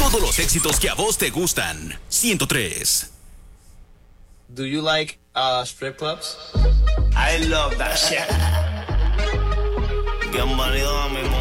Todos los éxitos que a vos te gustan. 103. Do you like strip clubs? I love that shit. Bienvenido a mi mundo.